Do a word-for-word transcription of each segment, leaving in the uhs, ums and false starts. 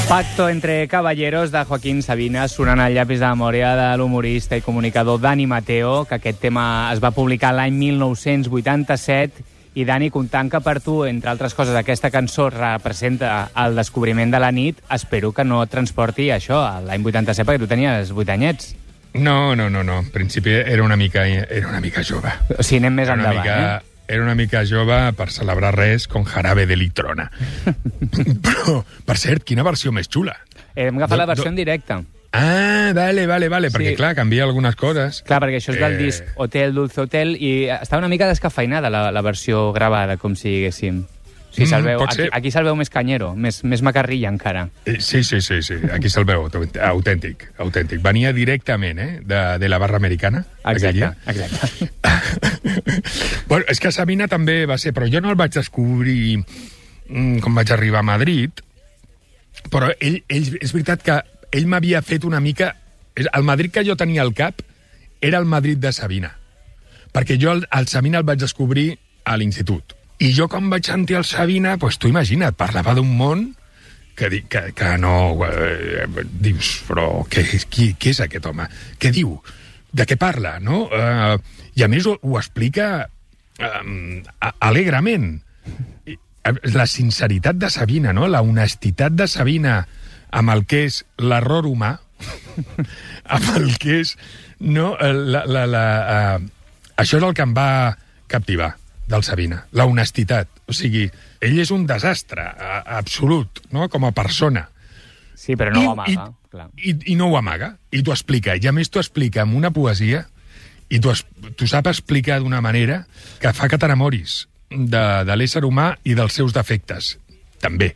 Pacto entre caballeros de Joaquín Sabina, sonant al llapis de memòria de l'humorista i comunicador Dani Mateo, que aquest tema es va publicar l'any mil nou-cents vuitanta-set. I, Dani, comptant que per tu, entre altres coses, aquesta cançó representa el descobriment de la nit, espero que no et transporti això a l'any vuitanta-set, perquè tu tenies vuit anyets. No, no, no, no. En principi era una mica, era una mica jove. O sigui, anem més era endavant, mica, eh? Era una mica jove per celebrar res con jarabe de litrona. Però, per cert, quina versió més xula. Hem agafat Do- la versió do- en directe. Ah, vale, vale, vale, perquè, Sí. clar, canvia algunes coses. Clar, perquè això és del Eh. disc Hotel Dulce Hotel i està una mica descafeinada la, la versió gravada, com si diguéssim. O sigui, se'l Mm, veu, pot aquí, ser. aquí se'l veu més canyero, més, més macarrilla encara. Eh, Sí, sí, sí, sí. Aquí se'l veu, aut- autèntic, autèntic. Venia directament, eh, de, de la barra americana. aquell Exacte, dia. exacte. Bueno, és que Sabina també va ser, però jo no el vaig descobrir mm, com vaig arribar a Madrid, però ell, ell és veritat que ell m'havia fet una mica... és- El Madrid que jo tenia al cap era el Madrid de Sabina, perquè jo el, el Sabina el vaig descobrir a l'institut. I jo, quan vaig sentir el Sabina, doncs tu imagina't, parlava d'un món que, di- que, que no... Eh, dius, però què, qui, qui és aquest home? Què diu? De què parla, no? Eh, I a més ho, ho explica eh, alegrement. I, eh, la sinceritat de Sabina, no? La honestitat de Sabina amb el que és l'error humà, amb el que és... No, la, la, la, uh, això és el que em va captivar del Sabina, la honestitat. O sigui, ell és un desastre uh, absolut, no?, com a persona. Sí, però no I- ho amaga, i, clar. I, I no ho amaga, i t'ho explica. I a més t'ho explica amb una poesia, i t'ho es- t'ho sap explicar d'una manera que fa que t'enamoris de, de l'ésser humà i dels seus defectes, també.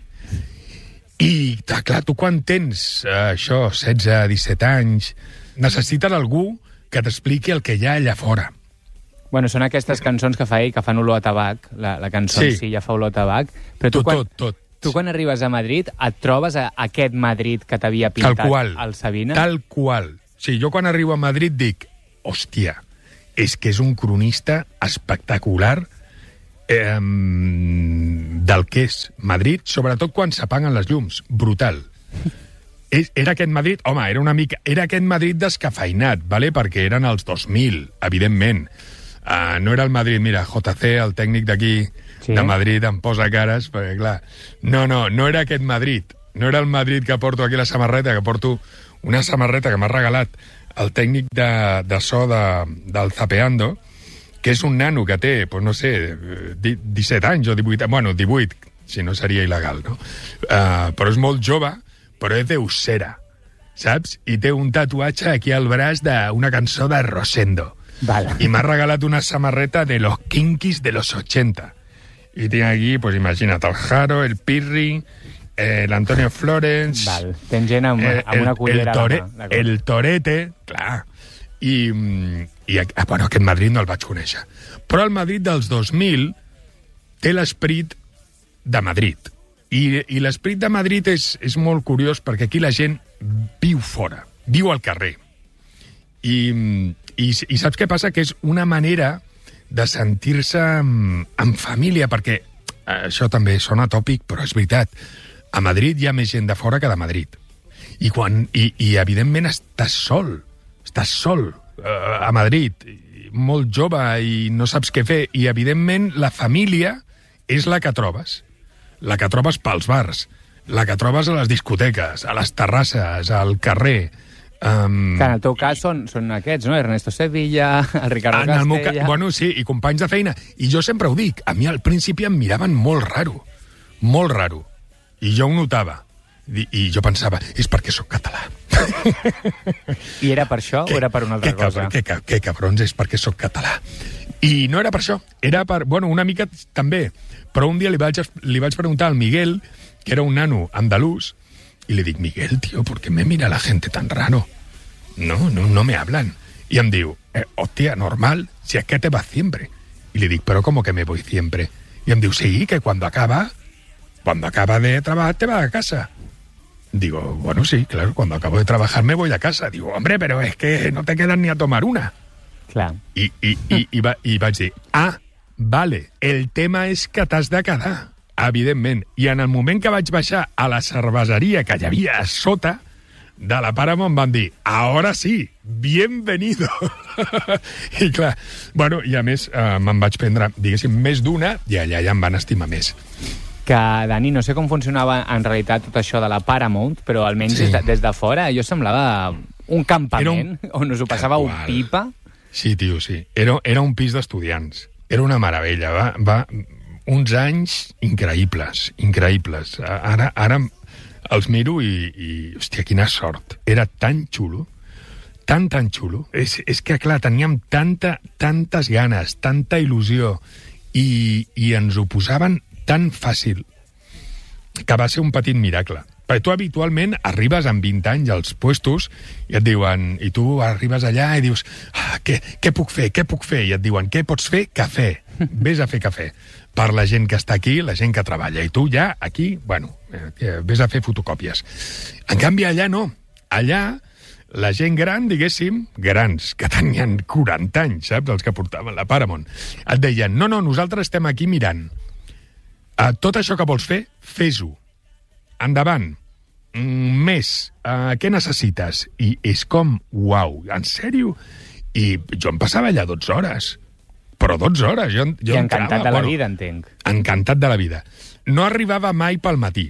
I, clar, clar, tu quan tens eh, això, setze, disset anys, necessites algú que t'expliqui el que hi ha allà fora. Bueno, són aquestes cançons que fa ell, que fan olor a tabac. La, la cançó sí. Sí. sí ja fa olor a tabac. Però tu, Tot, quan, tot, tot. tu quan arribes a Madrid et trobes a aquest Madrid que t'havia Tal pintat qual. el Sabina? Tal qual. Sí, jo quan arribo a Madrid dic, hòstia, és que és un cronista espectacular eh, del que és Madrid, sobretot quan s'apaguen les llums. Brutal. És, era aquest Madrid, home, era una mica... Era aquest Madrid descafeinat, vale? Perquè eren els dos mil, evidentment. Uh, no era el Madrid, mira, J C, el tècnic d'aquí, Sí. de Madrid, em posa cares, perquè, clar... No, no, no era aquest Madrid. No era el Madrid que porto aquí la samarreta, que porto una samarreta que m'ha regalat el tècnic de, de so de, del Zapeando, que és un nano que té, pues no sé, disset anys o divuit, bueno, divuit, si no seria il·legal, no? Uh, però és molt jove, però és d'Usera, saps? I té un tatuatge aquí al braç d'una cançó de Rosendo. Vale. I m'ha regalat una samarreta de los Kinkis de los ochenta. Y tiene aquí, pues imagina't, el Jaro, el Pirri, eh, el Antonio Florence... Val. Tens gent amb, eh, amb una cullera el, tore, a la mà. D'acord. el Torete, clar. I, i ah, bueno, aquest Madrid no el vaig conèixer. Però el Madrid dels dos mil té l'esperit de Madrid. I, i l'esperit de Madrid és, és molt curiós perquè aquí la gent viu fora, viu al carrer. I, i, i saps què passa? Que és una manera de sentir-se en, en família, perquè eh, això també sona tòpic, però és veritat. A Madrid hi ha més gent de fora que de Madrid. I, quan, i, i evidentment, estàs sol. Estàs sol eh, a Madrid, molt jove i no saps què fer. I, evidentment, la família és la que trobes. La que trobes pels bars, la que trobes a les discoteques, a les terrasses, al carrer. Um, Que en el teu cas són, són aquests, no? Ernesto Sevilla, el Ricardo en el meu ca... Castella... Bueno, sí, i companys de feina. I jo sempre ho dic, a mi al principi em miraven molt raro, molt raro. I jo ho notava. I, i jo pensava, és perquè sóc català. I era per això Que- o era per una altra que cosa? cabr- Que, que, que cabrons, és perquè sóc català. I no era per això, era per... Bueno, una mica també. Però un dia li vaig, li vaig preguntar al Miguel, que era un nano andalús, y le dic, Miguel, tío, ¿por qué me mira la gente tan raro? No, no, no me hablan. Y em diu, eh, hostia, normal, si es que te vas siempre. Y le dic, ¿pero cómo que me voy siempre? Y em diu, sí, que cuando acaba, cuando acaba de trabajar te vas a casa. Digo, bueno, sí, claro, cuando acabo de trabajar me voy a casa. Digo, hombre, pero es que no te quedas ni a tomar una. Clar. I, i, i, i, va, i vaig dir, ah, vale, el tema és que t'has de quedar evidentment. I en el moment que vaig baixar a la cerveseria que hi havia a sota de la Paramount van dir, ahora sí, bienvenido. I clar, bueno, i a més eh, me'n vaig prendre, diguéssim, més d'una i allà ja em van estimar més. Que, Dani, no sé com funcionava en realitat tot això de la Paramount, però almenys sí. des, de, des de fora jo semblava un campament un... on us ho passàveu un pipa. Sí, tio, sí. Era, era un pis d'estudiants. Era una meravella. Va, va uns anys increïbles, increïbles. Ara, ara els miro i, i, hòstia, quina sort. Era tan xulo, tan, tan xulo. És, és que, clar, teníem tanta, tantes ganes, tanta il·lusió, i, i ens ho posaven tan fàcil que va ser un petit miracle. Perquè tu habitualment arribes amb vint anys als puestos i et diuen, i tu arribes allà i dius, ah, què, què puc fer, què puc fer? I et diuen, què pots fer? Cafè. Vés a fer cafè. Per la gent que està aquí, la gent que treballa. I tu ja, aquí, bueno, eh, vés a fer fotocòpies. En canvi, allà no. Allà, la gent gran, diguéssim, grans, que tenien quaranta anys, saps? Els que portaven la Paramount, et deien, no, no, nosaltres estem aquí mirant. Uh, tot això que vols fer, fes-ho. Endavant. Mm, més. Uh, què necessites? I és com, uau, en sèrio? I jo em passava allà dotze hores. Però dotze hores. Jo, jo I encantat entrava, de la bueno, vida, entenc. Encantat de la vida. No arribava mai pel matí.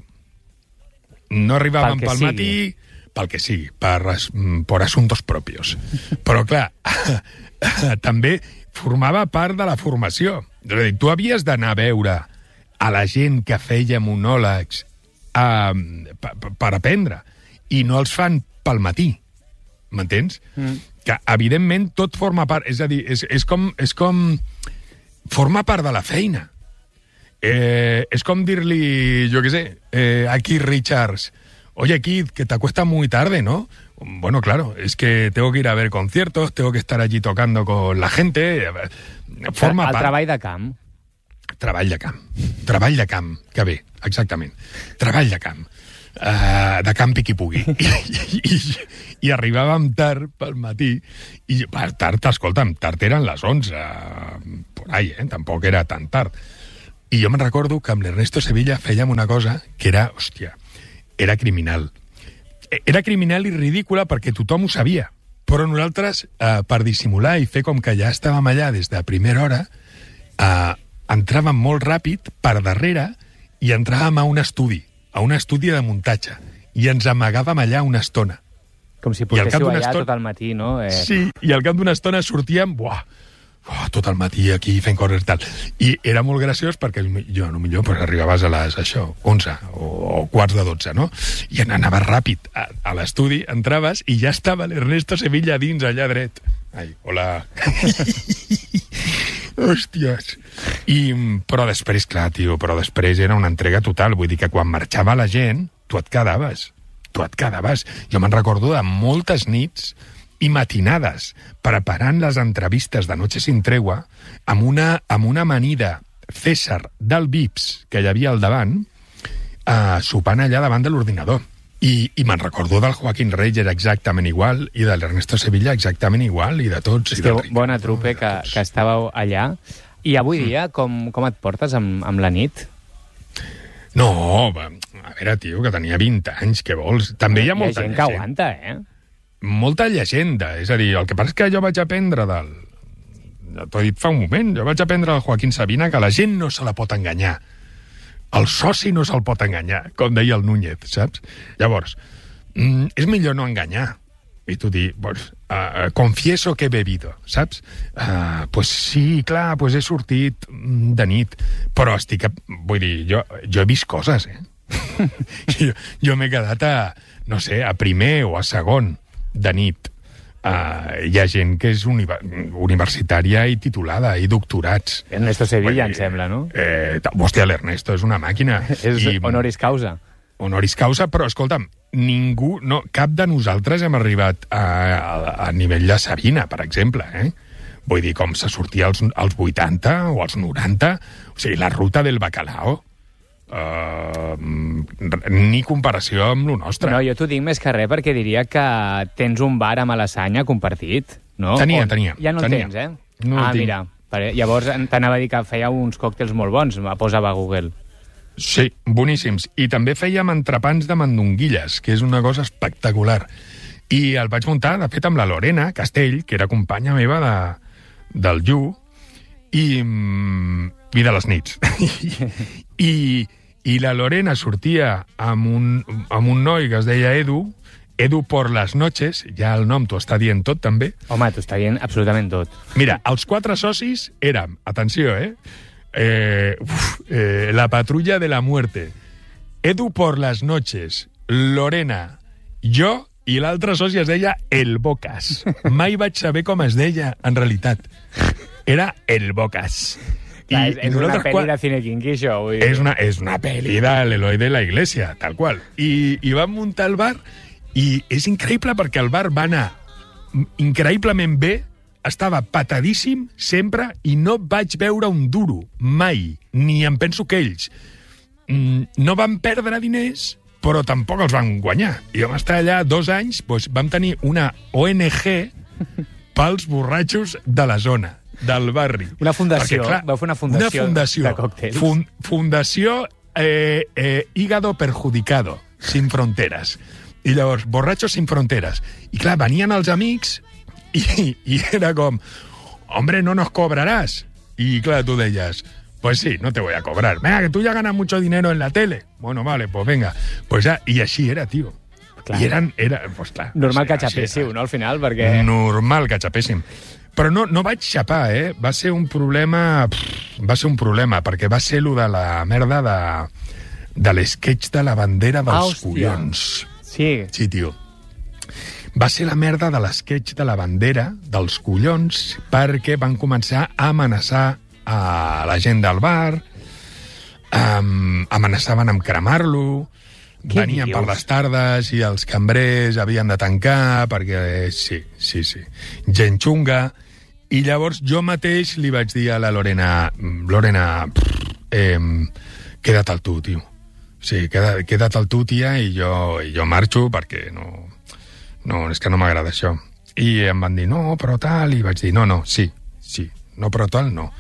No arribàvem Pel que pel matí, pel que sigui, per, per assuntos propios. Però, clar, també formava part de la formació. És a dir, tu havies d'anar a veure a la gent que feia monòlegs uh, per aprendre, i no els fan pel matí, m'entens? Mm. Que, evidentment, tot forma part, és a dir, és, és, com, és com... forma part de la feina. Eh, és com dir-li, jo què sé, eh, a Keith Richards, oye, Keith, que te acuestas muy tarde, ¿no? Bueno, claro, es que tengo que ir a ver conciertos, tengo que estar allí tocando con la gente. Forma el part. treball de camp. Treball de camp. Treball de camp, que bé, exactament. Treball de camp. Uh, de camp i qui pugui. I, i, i, I arribàvem tard pel matí, i per tard, escolta'm, tard eren les onze, por ahí, eh? Tampoc era tan tard. I jo me'n recordo que amb l'Ernesto Sevilla fèiem una cosa que era, hòstia, era criminal. Era criminal i ridícula perquè tothom ho sabia, però nosaltres, eh, per dissimular i fer com que ja estàvem allà des de primera hora, eh, entràvem molt ràpid per darrere i entràvem a un estudi, a un estudi de muntatge, i ens amagàvem allà una estona. Com si portéssiu allà estona... tot el matí, no? Eh... Sí, i al cap d'una estona sortíem, buah, buah, tot el matí aquí fent coses i tal. I era molt graciós perquè jo, no millor, pues, arribaves a les, això, onze o, o quarts de dotze, no? I anaves ràpid a, a l'estudi, entraves i ja estava l'Ernesto Sevilla dins, allà dret. Ai, hola... Hòsties. I, però després, clar, tio, però després era una entrega total. Vull dir que quan marxava la gent, tu et quedaves. Tu et quedaves. Jo me'n recordo de moltes nits i matinades preparant les entrevistes de Noche sin Tregua amb una, amb una amanida César del Vips que hi havia al davant, eh, sopant allà davant de l'ordinador. I, i me'n recordo del Joaquín Reyes exactament igual, i de l'Ernesto Sevilla exactament igual, i de tots. És que bona trupe que, que estàveu allà. I avui dia, com, com et portes amb, amb la nit? No, a veure, tio, que tenia vint anys, què vols? També hi ha molta gent que aguanta, eh? Molta llegenda, és a dir, el que passa és que jo vaig aprendre del... T'ho he dit fa un moment, jo vaig aprendre del Joaquín Sabina que la gent no se la pot enganyar. El soci no se'l pot enganyar, com deia el Núñez, saps? Llavors, mm, és millor no enganyar. I tu dir, pues, uh, confieso que he bebido, saps? Uh, pues sí, clar, pues he sortit de nit, però estic... A, vull dir, jo, jo he vist coses, eh? jo jo m'he quedat a, no sé, a primer o a segon de nit. Uh, hi ha gent que és uni universitària i titulada, i doctorats. Ernesto Sevilla, em sembla, no? Eh, hòstia, l'Ernesto és una màquina. És I, honoris causa. Honoris causa, però, escolta'm, ningú, no, cap de nosaltres hem arribat a, a, a nivell de Sabina, per exemple, eh? Vull dir, com se sortia als, als vuitanta o als noranta, o sigui, la ruta del bacalao. Uh, ni comparació amb lo nostre. No, jo t'ho dic més que res perquè diria que tens un bar a Malassanya compartit, no? Tenia, On... tenia. Ja no tenia. el tens, eh? No ah, el tinc. Mira, llavors t'anava a dir que feia uns còctels molt bons, me posava a Google. Sí, boníssims. I també fèiem entrepans de mandonguilles, que és una cosa espectacular. I el vaig muntar, de fet, amb la Lorena Castell, que era companya meva de, del Llu, i, i de les nits. I, I la Lorena sortia amb un, amb un noi que es deia Edu, Edu por las noches, ja el nom t'ho està dient tot, també. Home, t'ho està dient absolutament tot. Mira, els quatre socis érem, atenció, eh? eh, uf, eh la patrulla de la muerte, Edu por las noches, Lorena, jo, i l'altre soci es deia El Bocas. Mai vaig saber com es deia, en realitat. Era El Bocas. Clar, I, és és una pel·li de Cine Kinky, això. Vull dir. És una, és una pel·li de l'Eloi de la Iglesia, tal qual. I, i vam muntar el bar, i és increïble perquè el bar va anar increïblement bé, estava patadíssim sempre, i no vaig veure un duro, mai. Ni em penso que ells. No van perdre diners, però tampoc els van guanyar. I vam estar allà dos anys, doncs vam tenir una O N G pels borratxos de la zona, del barri. Una fundació, perquè, clar, vau fer una fundació, una fundació de còctels. Fun, fundació eh, eh, Hígado Perjudicado, Sin Fronteres. I llavors, borratxos sin fronteres. I clar, venien els amics i, i era com, hombre, no nos cobrarás. I clar, tu deies, pues sí, no te voy a cobrar. Venga, que tú ya ganas mucho dinero en la tele. Bueno, vale, pues venga. Pues ya, i així era, tio. Clar. I eren, era, pues clar. Normal sí, que xapéssiu, no, al final, perquè... Normal que xapéssim. Però no, no vaig xapar, eh? Va ser un problema... Pff, va ser un problema, perquè va ser lo de la merda de, de l'esquetx de la bandera dels Hòstia. collons. Sí. Sí, tio. Va ser la merda de l'esquetx de la bandera dels collons perquè van començar a amenaçar a la gent del bar, um, amenaçaven amb cremar-lo, venien dius? per les tardes i els cambrers havien de tancar perquè... Sí, sí, sí. Gent xunga. I llavors jo mateix li vaig dir a la Lorena, Lorena, pff, eh, queda't al tu, tio. Sí, queda, queda't al tu, tia, i jo, i jo marxo perquè no... No, és que no m'agrada això. I em van dir, no, però tal, i vaig dir, no, no, sí, sí, no, però tal, no.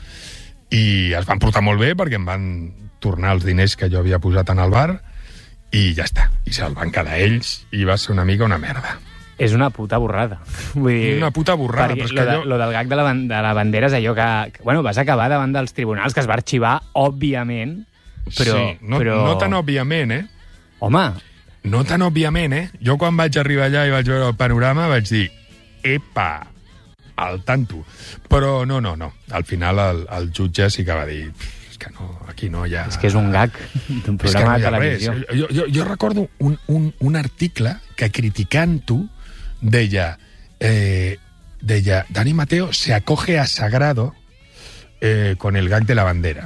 I es van portar molt bé perquè em van tornar els diners que jo havia posat en el bar i ja està. I se'l van quedar ells i va ser una mica una merda. És una puta borrada. Vull dir, una puta borrada. Perquè però és lo, que de, jo... lo del gag de la, de la bandera és allò que, que... Bueno, vas acabar davant dels tribunals, que es va arxivar, òbviament, però... Sí, no, però... no tan òbviament, eh? Home... No tan òbviament, eh? Jo quan vaig arribar allà i vaig veure el panorama vaig dir, epa, al tanto. Però no, no, no. Al final el, el jutge sí que va dir, és que no, aquí no hi ha... És que és un gag d'un programa no de televisió. Jo, jo, jo recordo un, un, un article que criticant-ho deia, eh, deia, Dani Mateo se acoge a Sagrado eh, con el gag de la bandera.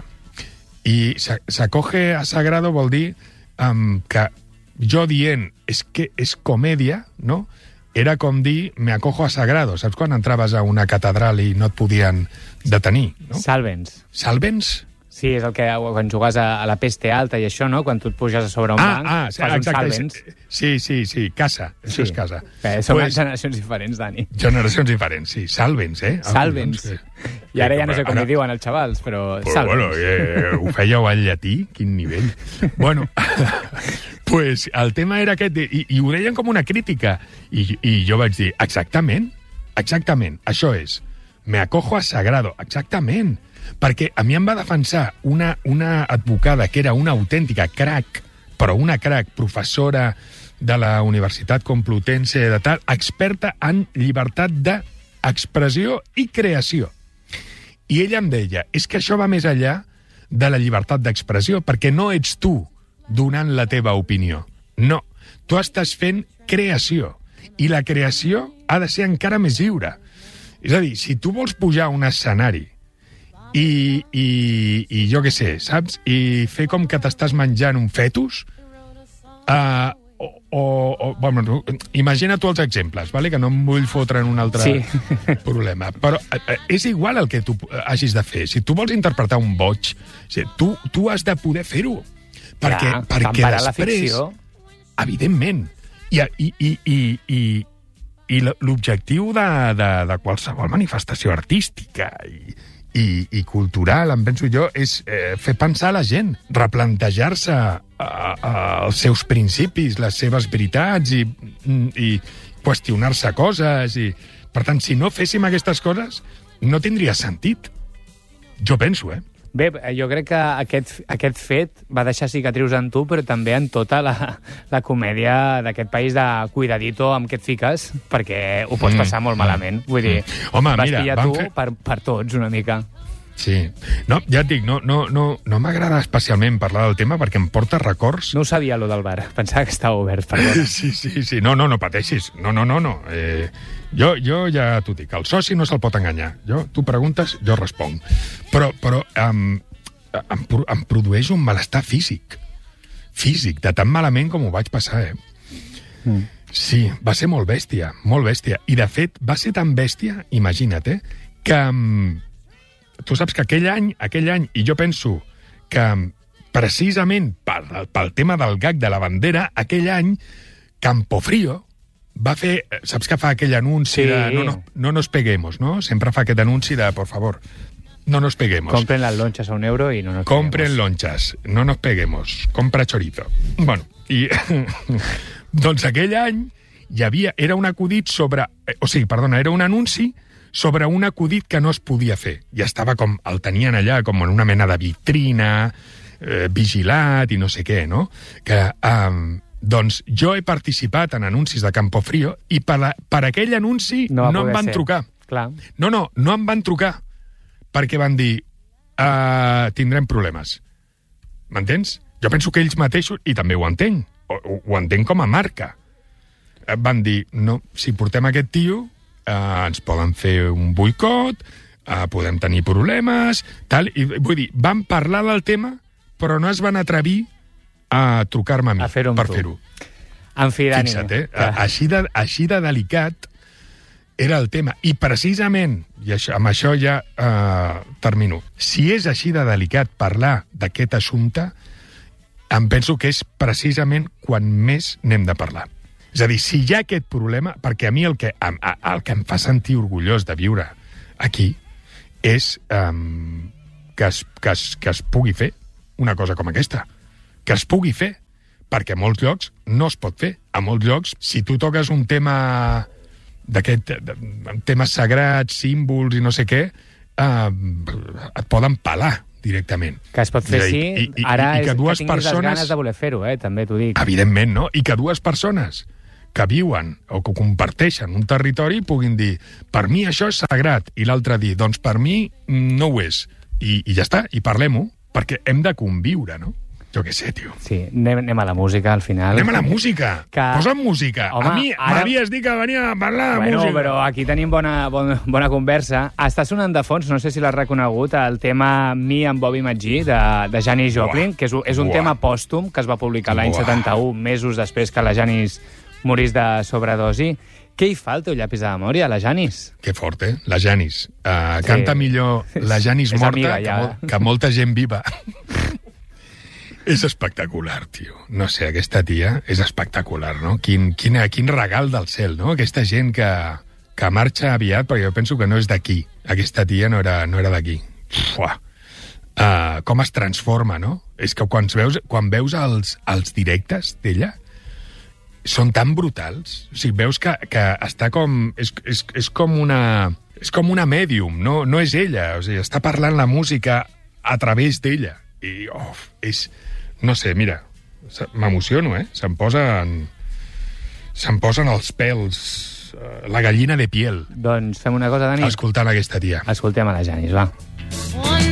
I s'acoge a Sagrado vol dir um, que jo dient és que és comèdia, no? Era com dir me acojo a Sagrado. Saps quan entraves a una catedral i no et podien detenir, no? Salvens. Salvens? Sí, és el que quan jugues a, a la peste alta i això, no? Quan tu et puges a sobre un ah, banc, ah, fas un salvens. Sí, sí, sí, casa. Això sí. és casa. Eh, són pues, generacions diferents, Dani. Generacions diferents, sí. Salvens, eh? Salvens. Que... I ara ja no sé com ara... hi diuen els xavals, però pues, salvens. Bueno, eh, ho fèieu al llatí? Quin nivell. Bueno, pues el tema era aquest, i, i ho deien com una crítica. I, I jo vaig dir, exactament, exactament, això és. Me acojo a Sagrado, exactament. Perquè a mi em va defensar una, una advocada que era una autèntica crac, però una crac, professora de la Universitat Complutense de tal, experta en llibertat d'expressió i creació. I ella em deia, és que això va més enllà de la llibertat d'expressió, perquè no ets tu donant la teva opinió. No, tu estàs fent creació. I la creació ha de ser encara més lliure. És a dir, si tu vols pujar a un escenari I, i, i jo què sé, saps? I fer com que t'estàs menjant un fetus, uh, o, o, o bueno, imagina tu els exemples, vale? Que no em vull fotre en un altre sí. problema, però uh, és igual el que tu hagis de fer. Si tu vols interpretar un boig, o sigui, tu, tu has de poder fer-ho, perquè, Clar, perquè després, la ficció. Evidentment, i, i, i, i, i i l'objectiu de, de, de qualsevol manifestació artística i, i, i cultural, em penso jo, és eh, fer pensar a la gent, replantejar-se eh, eh, els seus principis, les seves veritats i, i qüestionar-se coses. I, per tant, si no féssim aquestes coses, no tindria sentit. Jo penso, eh? Bé, jo crec que aquest, aquest fet va deixar cicatrius en tu, però també en tota la, la comèdia d'aquest país de cuidadito amb què et fiques, perquè ho pots passar molt malament. Vull dir, Home, vas mira, pillar vam tu fer- per, per tots una mica. Sí. No, ja et dic, no, no, no, no m'agrada especialment parlar del tema perquè em porta records. No ho sabia, lo del bar. Pensava que estava obert, perdona. Sí, sí, sí. No, no, no pateixis. No, no, no, no. Eh, jo, jo ja t'ho dic. El soci no se'l pot enganyar. Jo, tu preguntes, jo responc. Però, però em, em, pro- em produeix un malestar físic. Físic, de tan malament com ho vaig passar, eh? Mm. Sí, va ser molt bèstia, molt bèstia. I, de fet, va ser tan bèstia, imagina't, eh, que... mm, tu saps que aquell any, aquell any, i jo penso que precisament pel, pel tema del gag de la bandera, aquell any Campofrío va fer... Saps que fa aquell anunci Sí. de no, no, no nos peguemos, no? Sempre fa aquest anunci de, por favor, no nos peguemos. Compren las lonchas a un euro y no nos Compren peguemos. lonchas, no nos peguemos. Compra chorizo. Bueno, i... doncs aquell any hi havia... Era un acudit sobre... eh, O sigui, perdona, era un anunci sobre un acudit que no es podia fer. I estava com... El tenien allà com en una mena de vitrina, eh, vigilat i no sé què, no? Que, eh, doncs, jo he participat en anuncis de Campofrío i per, la, per aquell anunci No va no, no em poder van ser. trucar. Clar. No, no, no em van trucar perquè van dir uh, tindrem problemes. M'entens? Jo penso que ells mateixos, i també ho entenc, ho, ho, ho entenc com a marca, eh, van dir, no, si portem aquest tio, uh, ens poden fer un boicot, uh, podem tenir problemes, tal, i vull dir, van parlar del tema, però no es van atrevir a trucar-me a mi A fer-ho amb per tu. fer-ho. En fi, Dani. Fixa't, eh? que- Així de, així de delicat era el tema. I precisament, i això, amb això ja eh, termino, si és així de delicat parlar d'aquest assumpte, em penso que és precisament quan més n'hem de parlar. És a dir, si hi ha aquest problema, perquè a mi el que, em- a- el que em fa sentir orgullós de viure aquí és um, que, es, que, es, que es pugui fer una cosa com aquesta. Que es pugui fer, perquè a molts llocs no es pot fer. A molts llocs, si tu toques un tema d'aquest de- temes sagrats, símbols i no sé què, eh, et poden pelar directament. Que es pot fer, I- sí. i- i- Ara i és que que dues tinguis persones- les ganes de voler fer-ho, eh? També t'ho dic. Evidentment, no? I que dues persones que viuen o que comparteixen un territori puguin dir, per mi això és sagrat, i l'altre dir, doncs per mi no ho és. I, i ja està, i parlem-ho, perquè hem de conviure, no? Jo què sé, tio. Sí, anem, anem a la música, al final. Anem a la música. Que- Posa'm música. Home, a mi ara- m'havies dit que venia a parlar de Bueno, música. però aquí tenim bona, bona, bona conversa. Està sonant de fons, no sé si l'has reconegut, el tema Me amb Bobby McGee, de, de Janis Joplin, Buah. que és, un- és un Buah. tema pòstum que es va publicar l'any Buah. setanta-u, mesos després que la Janis morís de sobredosi. Què hi fa al teu llapis de memòria, la Janis? Que fort, eh? La Janis. Uh, canta Sí. millor la Janis És morta amiga, que, ja. mol que molta gent viva. És espectacular, tio. No sé, aquesta tia és espectacular, no? Quin, quin, quin regal del cel, no? Aquesta gent que, que marxa aviat, perquè jo penso que no és d'aquí. Aquesta tia no era, no era d'aquí. Fuà. Uh, com es transforma, no? És que quan veus, quan veus els, els directes d'ella, són tan brutals. O sigui, veus que, que està com... És, és, és com una... És com una mèdium, no, no és ella. O sigui, està parlant la música a través d'ella. I, oh, és... No sé, mira, se- m'emociono, eh? Se'm posen... Se'm posen els pèls... eh, La gallina de piel, Doncs fem una cosa, Dani. escoltant aquesta tia. Escoltem a la Janis, va. One